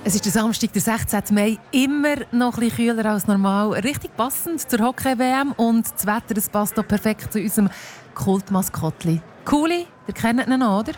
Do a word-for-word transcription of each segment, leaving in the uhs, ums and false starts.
Es ist der Samstag, der sechzehnten Mai, immer noch ein bisschen kühler als normal. Richtig passend zur Hockey-W M und das Wetter, das passt auch perfekt zu unserem Kultmaskottli. Kuli, ihr kennt ihn noch, oder?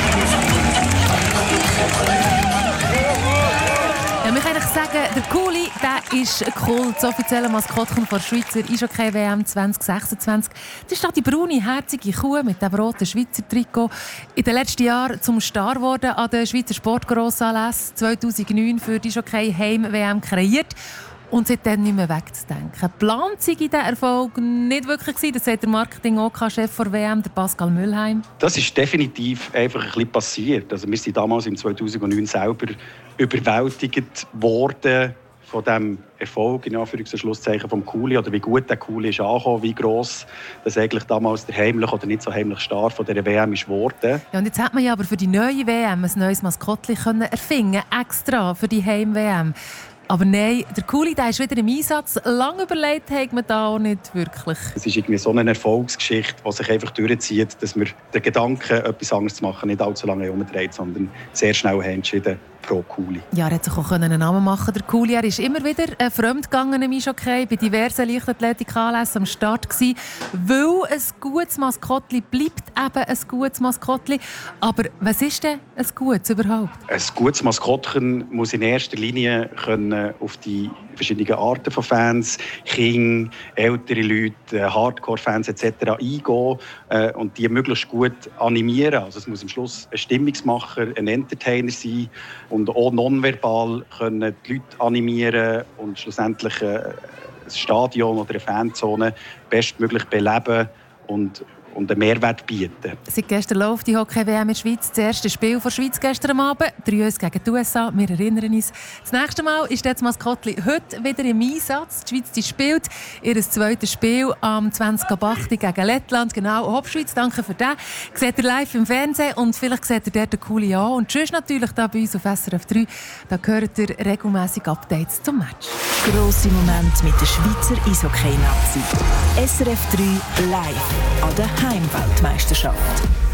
Ja, wir können eigentlich sagen, der Kuli, der ist Kult, das offizielle Maskottchen der Schweizer Eishockey-W M zwanzig sechsundzwanzig. Das ist die braune, herzige Kuh mit dem roten Schweizer Trikot. In den letzten Jahren zum Star geworden an den Schweizer Sportgrossanlässen zweitausendneun für die Eishockey-Heim-W M kreiert. Und seitdem nicht mehr wegzudenken. Geplant sei dieser Erfolg nicht wirklich gewesen. Das sagt der Marketing-OK-Chef der W M, der Pascal Mühlheim. Das ist definitiv einfach ein bisschen passiert. Also wir sind damals im zweitausendneun selber überwältigt worden von dem Erfolg, in Anführungs- und Schlusszeichen, vom Kuli, oder wie gut der Kuli ist angekommen, wie gross das eigentlich damals der heimlich oder nicht so heimlich Star von dieser W M ist geworden. Ja, und jetzt hat man ja aber für die neue W M ein neues Maskottchen erfinden, extra für die Heim-W M. Aber nein, der Kuli, der ist wieder im Einsatz. Lang überlegt hat man da auch nicht wirklich. Es ist irgendwie so eine Erfolgsgeschichte, die sich einfach durchzieht, dass wir den Gedanken, etwas anderes zu machen, nicht allzu lange umdreht, sondern sehr schnell haben entschieden pro Kuli. Ja, er hat sich auch einen Namen machen. Der Kuli, er ist immer wieder äh, fremdgegangen im Eishockey, bei diversen Leichtathletik-Anlässen am Start gewesen, weil ein gutes Maskottli bleibt eben ein gutes Maskottli. Aber was ist denn ein gutes überhaupt? Ein gutes Maskottchen muss in erster Linie können auf die verschiedenen Arten von Fans, Kinder, ältere Leute, Hardcore-Fans et cetera eingehen äh, und die möglichst gut animieren. Also es muss am Schluss ein Stimmungsmacher, ein Entertainer sein und auch nonverbal können die Leute animieren und schlussendlich äh, ein Stadion oder eine Fanzone bestmöglich beleben und und einen Mehrwert bieten. Seit gestern läuft die Hockey-W M in der Schweiz. Das erste Spiel der Schweiz gestern am Abend. drei eins gegen die U S A. Wir erinnern uns. Das nächste Mal ist das Maskottli heute wieder im Einsatz. Die Schweiz die spielt ihr zweites Spiel am zwanzig ab acht gegen Lettland. Genau, Hauptschweiz, danke für das. Seht ihr live im Fernsehen und vielleicht seht ihr dort den Kuli an. Und tschüss natürlich da bei uns auf S R F drei. Da hört ihr regelmässig Updates zum Match. Grosse Momente mit der Schweizer Eishockey-Nazi. S R F drei live an der Heimweltmeisterschaft.